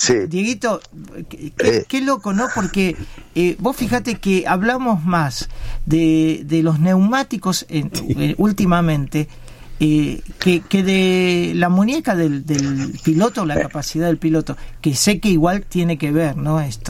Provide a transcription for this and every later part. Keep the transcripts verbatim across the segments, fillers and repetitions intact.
Sí. Dieguito, qué, qué, qué loco, ¿no? Porque eh, vos fíjate que hablamos más de, de los neumáticos en, eh, últimamente eh, que, que de la muñeca del, del piloto, la capacidad del piloto, que sé que igual tiene que ver, ¿no? Esto.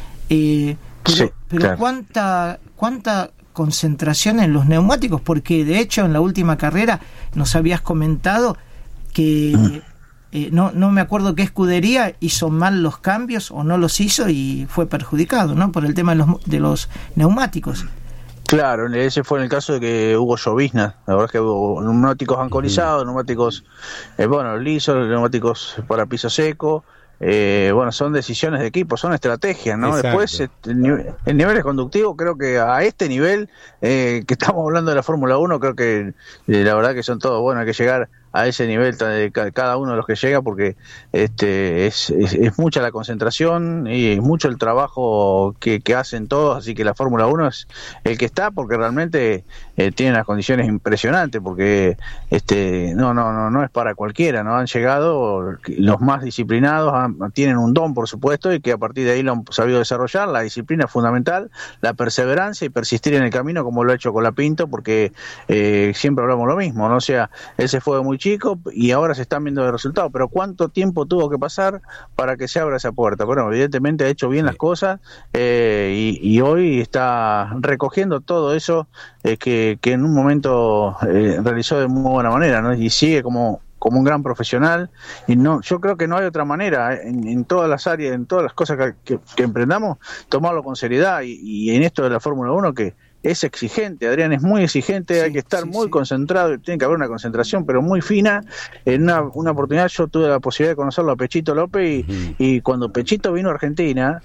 Eh, pero sí, pero claro. cuánta cuánta concentración en los neumáticos, porque de hecho en la última carrera nos habías comentado que... Mm. Eh, no no me acuerdo qué escudería hizo mal los cambios o no los hizo y fue perjudicado, ¿no? Por el tema de los, de los neumáticos. Claro, ese fue en el caso de que hubo llovizna. La verdad es que hubo neumáticos ancolizados, neumáticos, eh, bueno, lisos, neumáticos para piso seco. Eh, bueno, son decisiones de equipo, son estrategias, ¿no? Exacto. Después, el nivel, el nivel conductivo, creo que a este nivel eh, que estamos hablando de la Fórmula uno, creo que eh, la verdad que son todos, bueno, hay que llegar a ese nivel de cada uno de los que llega, porque este es, es, es mucha la concentración y es mucho el trabajo que, que hacen todos, así que la Fórmula uno es el que está, porque realmente eh, tiene unas condiciones impresionantes, porque este no no no no es para cualquiera, no han llegado los más disciplinados, han, tienen un don, por supuesto, y que a partir de ahí lo han sabido desarrollar. La disciplina es fundamental, la perseverancia y persistir en el camino, como lo ha hecho Colapinto, porque eh, siempre hablamos lo mismo, ¿no? O sea, él se fue muy chico y ahora se están viendo los resultados, pero ¿cuánto tiempo tuvo que pasar para que se abra esa puerta? Bueno, evidentemente ha hecho bien las cosas eh, y, y hoy está recogiendo todo eso eh, que, que en un momento eh, realizó de muy buena manera, ¿no? Y sigue como como un gran profesional, y no, yo creo que no hay otra manera en, en todas las áreas, en todas las cosas que, que, que emprendamos, tomarlo con seriedad, y, y en esto de la Fórmula uno, que es exigente, Adrián, es muy exigente, sí, hay que estar sí, muy sí. concentrado, tiene que haber una concentración, pero muy fina. En una, una oportunidad yo tuve la posibilidad de conocerlo a Pechito López, y, uh-huh. y cuando Pechito vino a Argentina,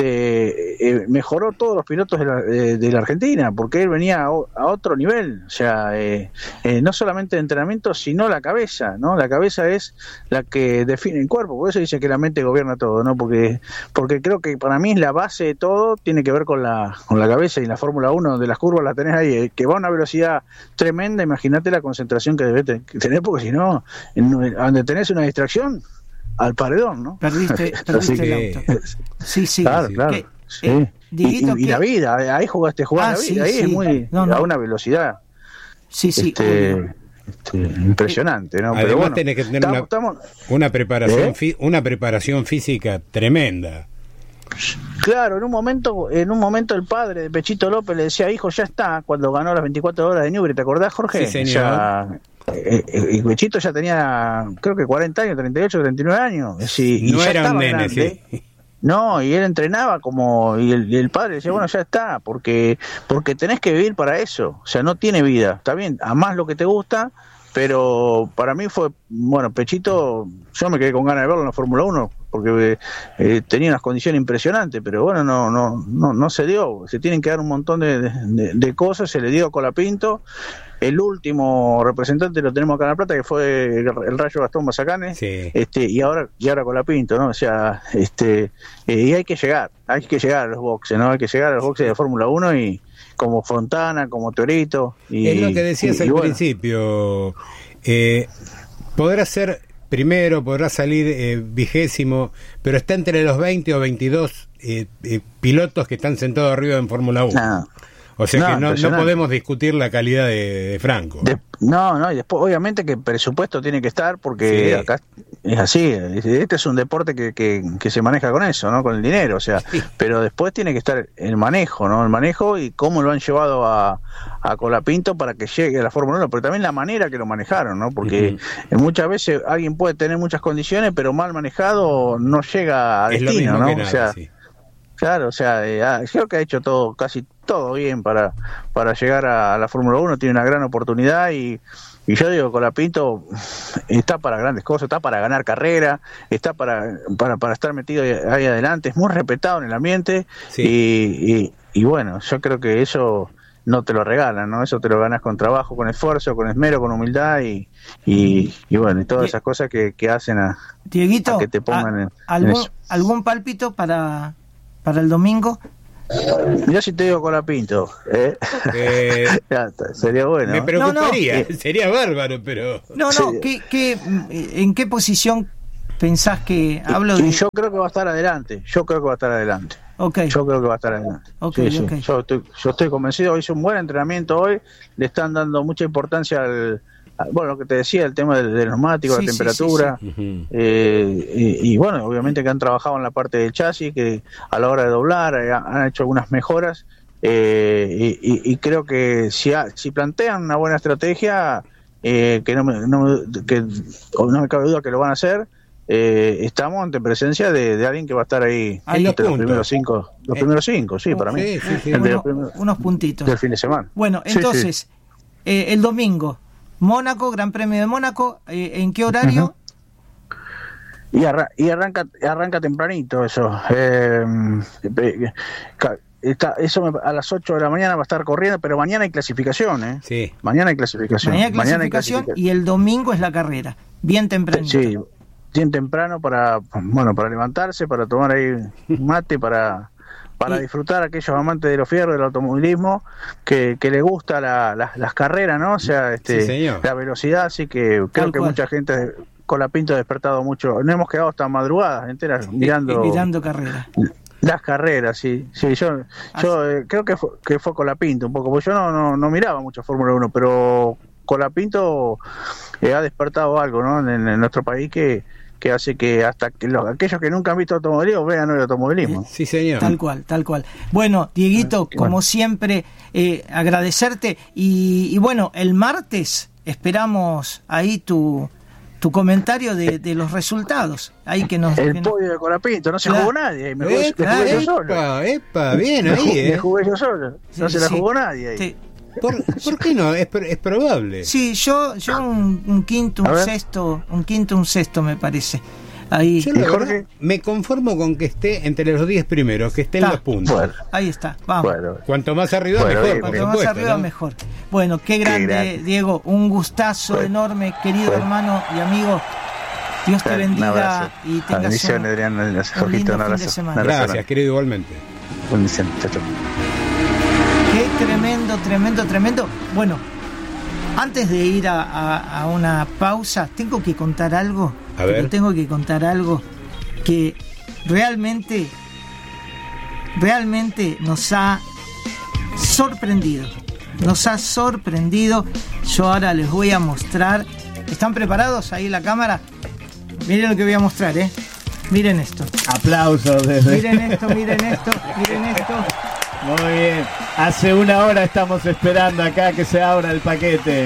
este eh, mejoró todos los pilotos de la, de, de la Argentina, porque él venía a, a otro nivel, o sea, eh, eh, no solamente de entrenamiento, sino la cabeza, ¿no? La cabeza es la que define el cuerpo, por eso dice que la mente gobierna todo, ¿no? Porque, porque creo que para mí la base de todo tiene que ver con la, con la cabeza, y en la Fórmula uno de las curvas la tenés ahí, que va a una velocidad tremenda, imagínate la concentración que debes tener, porque si no, donde tenés una distracción, al paredón, ¿no? Perdiste, perdiste que, el auto. Sí, sí. Claro, sí. claro. ¿Qué, sí. eh, Dieguito, y, y la vida, ahí jugaste jugar ah, la vida, sí, ahí sí. es muy no, no. a una velocidad. Sí, sí. Este, este, impresionante, ¿no? Además, pero bueno, tenés que tener estamos, una, estamos, una preparación, ¿eh? fi, una preparación física tremenda. Claro, en un momento en un momento el padre de Pechito López le decía, hijo, ya está, cuando ganó las veinticuatro horas de Newbury, ¿te acordás, Jorge? Sí, señor. Ya, eh, eh, y Pechito ya tenía, creo que cuarenta años, treinta y ocho, treinta y nueve años. Sí, no y ya era un nene, grande. sí. No, y él entrenaba como, y el, y el padre decía, bueno, ya está, porque porque tenés que vivir para eso, o sea, no tiene vida, está bien, amás lo que te gusta, pero para mí fue, bueno, Pechito, yo me quedé con ganas de verlo en la Fórmula uno, porque eh, tenía unas condiciones impresionantes, pero bueno, no no no no se dio, se tienen que dar un montón de, de, de cosas, se le dio a Colapinto. El último representante lo tenemos acá en La Plata, que fue el, el Rayo Gastón Mazacane, sí. este y ahora y ahora Colapinto, ¿no? O sea, este eh, y hay que llegar, hay que llegar a los boxes, ¿no? Hay que llegar a los boxes de Fórmula uno, y como Fontana, como Torito. Y, es lo que decías y, al y bueno. principio, eh, podrá ser primero, podrá salir eh, vigésimo, pero está entre los veinte o veintidós eh, eh, pilotos que están sentados arriba en Fórmula uno. No. O sea no, que no, no podemos discutir la calidad de, de Franco. De, no, no, y después obviamente que el presupuesto tiene que estar, porque sí. acá es así, este es un deporte que, que, que se maneja con eso, ¿no? Con el dinero, o sea, sí. pero después tiene que estar el manejo, ¿no? El manejo y cómo lo han llevado a, a Colapinto para que llegue a la Fórmula uno, pero también la manera que lo manejaron, ¿no? Porque uh-huh. muchas veces alguien puede tener muchas condiciones, pero mal manejado no llega a es destino, ¿no? Nada, o sea, sí. Claro, o sea, eh, creo que ha hecho todo, casi todo bien para para llegar a, a la Fórmula uno, tiene una gran oportunidad, y, y yo digo, Colapinto está para grandes cosas, está para ganar carrera, está para para, para estar metido ahí adelante, es muy respetado en el ambiente, sí. y, y, y bueno, yo creo que eso no te lo regalan, ¿no? Eso te lo ganas con trabajo, con esfuerzo, con esmero, con humildad, y y, y bueno, y todas esas cosas que, que hacen a, Dieguito, a que te pongan a, en, algún, en eso. ¿Algún pálpito para... para el domingo? Yo si te digo Colapinto, ¿eh? Eh, ya está, sería bueno. Me preocuparía, no, no. sería bárbaro, pero... No, no, ¿qué, qué, ¿en qué posición pensás que hablo y de... yo creo que va a estar adelante, yo creo que va a estar adelante. Okay. Yo creo que va a estar adelante. Okay, sí, okay. Sí. Yo, estoy, yo estoy convencido, hizo un buen entrenamiento hoy, le están dando mucha importancia al, a, bueno, lo que te decía, el tema del, del neumático, sí, la temperatura, sí, sí, sí. Eh, y, y bueno, obviamente que han trabajado en la parte del chasis, que a la hora de doblar eh, han hecho algunas mejoras, eh, y, y, y creo que si, ha, si plantean una buena estrategia, eh, que, no me, no, me, que no me cabe duda que lo van a hacer. Eh, estamos ante presencia de, de alguien que va a estar ahí, ahí entre los primeros cinco, los eh, primeros cinco, sí, para mí. Sí, sí, sí. Uno, primeros, unos puntitos del fin de semana. Bueno, entonces, sí, sí. Eh, el domingo, Mónaco, Gran Premio de Mónaco, eh, ¿en qué horario? Uh-huh. Y, arra- y arranca arranca tempranito eso. Eh, está, eso me, a las ocho de la mañana va a estar corriendo, pero mañana hay clasificación, ¿eh? Sí. Mañana hay clasificación. Mañana hay clasificación, mañana hay clasificación y el domingo es la carrera, bien tempranito. Sí. Bien temprano para, bueno, para levantarse, para tomar ahí un mate, para para y, disfrutar a aquellos amantes de los fierros, del automovilismo, que, que les gusta la, la, las carreras, ¿no? O sea, este, sí, la velocidad, así que creo Tal que cual. Mucha gente con la pinta ha despertado mucho. No hemos quedado hasta madrugadas enteras mirando, mirando carreras. Las carreras, sí, sí, yo, yo eh, creo que fue, que fue con la pinta un poco, porque yo no, no, no miraba mucho Fórmula uno, pero Colapinto eh, ha despertado algo, ¿no? En, en nuestro país que que hace que hasta que los, aquellos que nunca han visto automovilismo vean el automovilismo. Sí, señor. Tal cual, tal cual. Bueno, Dieguito, bueno. como siempre, eh, agradecerte y, y bueno, el martes esperamos ahí tu tu comentario de, de los resultados. Ahí que nos, el que podio nos... de Colapinto, no se claro. jugó nadie. Me, jugué, epa, me jugué yo epa, solo. Epa, bien me ahí, jugué, eh. Me jugué yo solo. No sí, se la sí. jugó nadie ahí. Sí. ¿Por, ¿Por qué no? Es, es probable. Sí, yo yo un, un quinto, un sexto, un quinto, un sexto me parece. Ahí. Yo la verdad, me conformo con que esté entre los diez primeros, que esté en los puntos. Bueno. Ahí está, vamos. Bueno. Cuanto más arriba, bueno, mejor. Cuanto más supuesto, arriba, ¿no? mejor. Bueno, qué grande, qué grande. Diego. Un gustazo bueno. enorme, querido bueno. hermano y amigo. Dios te bendiga y tengas un, Adrián, un lindo fin de semana. Gracias, querido, igualmente. Bendición, chao, chao. Qué tremendo, tremendo, tremendo. Bueno, antes de ir a, a, a una pausa, tengo que contar algo. A ver. Tengo que contar algo que realmente, realmente nos ha sorprendido. Nos ha sorprendido. Yo ahora les voy a mostrar. ¿Están preparados ahí la cámara? Miren lo que voy a mostrar, ¿eh? Miren esto. Aplausos desde... Miren esto, miren esto, miren esto. Muy bien. Hace una hora estamos esperando acá que se abra el paquete.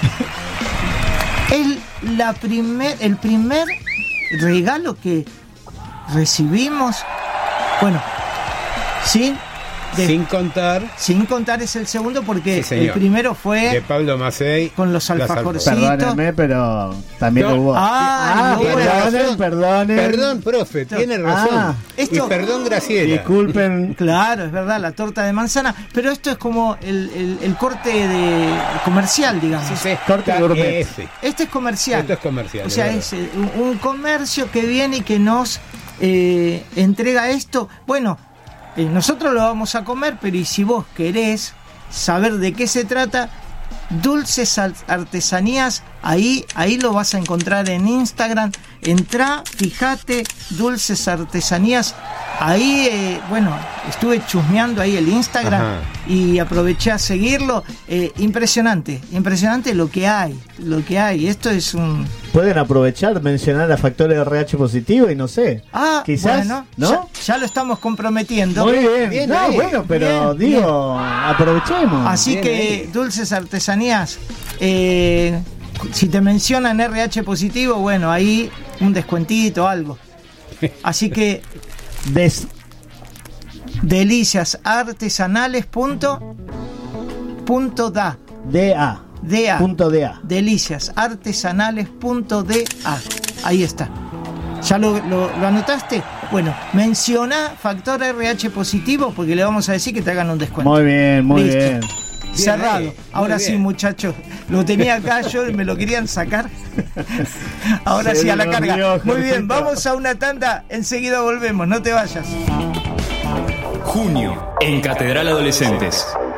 El, la primer, el primer regalo que recibimos, bueno, sin... De, sin contar sin contar es el segundo porque sí, el primero fue de Pablo Macei con los alfajorcitos. Perdónenme, pero también no. hubo ah, ah perdonen, perdonen perdón profe tiene razón ah, esto, y perdón Graciela, disculpen, claro, es verdad, la torta de manzana, pero esto es como el, el, el corte de comercial, digamos. Sí, sí, corte de gourmet. Ese. Este es comercial. Esto es comercial. O sea, es un, un comercio que viene y que nos eh, entrega esto. Bueno, Eh, nosotros lo vamos a comer, pero y si vos querés saber de qué se trata, Dulces Artesanías, ahí, ahí lo vas a encontrar en Instagram. Entrá, fíjate, Dulces Artesanías. Ahí, eh, bueno, estuve chusmeando ahí el Instagram. Ajá. Y aproveché a seguirlo. Eh, impresionante, impresionante lo que hay, lo que hay. Esto es un... Pueden aprovechar, mencionar a factores de R H positivo y no sé. Ah, quizás, bueno, ¿no? Ya, ya lo estamos comprometiendo. Muy bien, bien no, bueno, pero bien, digo, bien. aprovechemos. Así bien, que bien. Dulces Artesanías, eh, si te mencionan R H positivo, bueno, ahí un descuentito, algo. Así que Des... delicias artesanales punto, punto da da da punto da delicias artesanales punto da. Ahí está. ¿Ya lo, lo, lo anotaste? Bueno, menciona factor R H positivo porque le vamos a decir que te hagan un descuento. Muy bien, muy Listo. bien. Cerrado. Bien, Ahora bien. sí, muchachos. Lo tenía acá, yo me lo querían sacar. Ahora Se sí, a la carga. olvidó, Muy bien, vamos a una tanda. Enseguida volvemos. No te vayas. Junio en Catedral Adolescentes.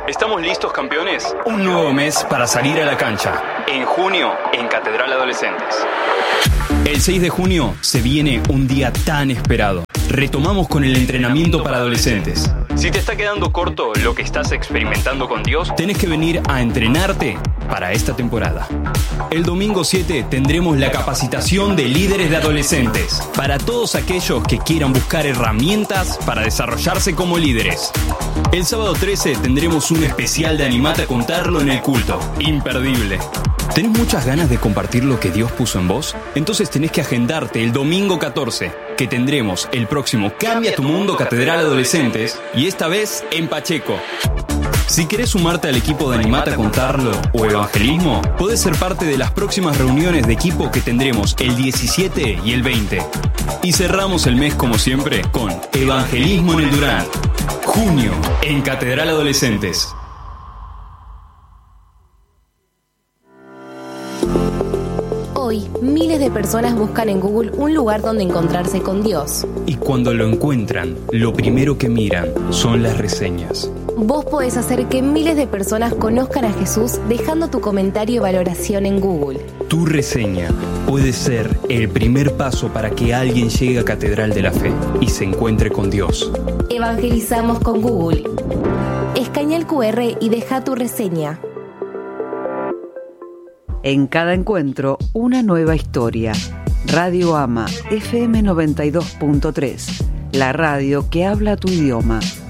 ¿Estamos listos, campeones? Un nuevo mes para salir a la cancha. En junio, en Catedral Adolescentes. El seis de junio se viene un día tan esperado. Retomamos con el entrenamiento para adolescentes. Si te está quedando corto lo que estás experimentando con Dios, tenés que venir a entrenarte para esta temporada. El domingo siete tendremos la capacitación de líderes de adolescentes para todos aquellos que quieran buscar herramientas para desarrollarse como líderes. El sábado trece tendremos un especial de Animate a Contarlo en el culto. Imperdible. ¿Tenés muchas ganas de compartir lo que Dios puso en vos? Entonces tenés que agendarte el domingo catorce, que tendremos el próximo Cambia tu Mundo Catedral Adolescentes, y esta vez en Pacheco. Si querés sumarte al equipo de Animate a Contarlo o Evangelismo, podés ser parte de las próximas reuniones de equipo que tendremos el diecisiete y el veinte. Y cerramos el mes como siempre con Evangelismo en el Durán. Junio, en Catedral Adolescentes. Hoy, miles de personas buscan en Google un lugar donde encontrarse con Dios. Y cuando lo encuentran, lo primero que miran son las reseñas. Vos podés hacer que miles de personas conozcan a Jesús dejando tu comentario y valoración en Google. Tu reseña puede ser el primer paso para que alguien llegue a Catedral de la Fe y se encuentre con Dios. Evangelizamos con Google. Escanea el cu erre y deja tu reseña. En cada encuentro, una nueva historia. Radio Ama, F M noventa y dos punto tres, la radio que habla tu idioma.